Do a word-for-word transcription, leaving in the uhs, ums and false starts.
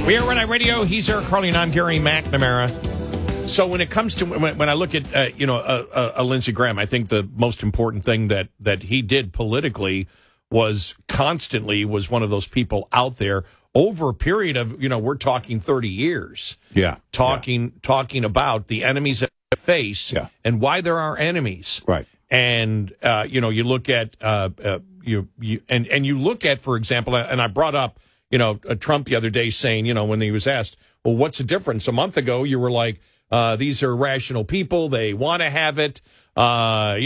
We are Red Eye Radio. He's Eric Carly, and I'm Gary McNamara. So when it comes to when, when I look at uh, you know a, a, a Lindsey Graham, I think the most important thing that that he did politically was constantly was one of those people out there over a period of you know we're talking thirty years. Yeah, talking yeah. talking about the enemies that we face yeah. and why there are enemies. Right. And uh, you know you look at uh, uh, you you and and you look at, for example, and I brought up. You know, uh, Trump the other day saying, you know, when he was asked, well, what's the difference? A month ago, you were like, uh, these are rational people. They want to have it. Uh,